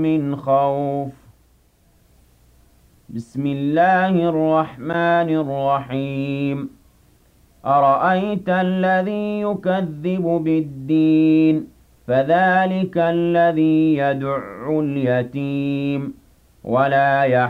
من خوف بسم الله الرحمن الرحيم أرأيت الذي يكذب بالدين فذلك الذي يدع اليتيم ولا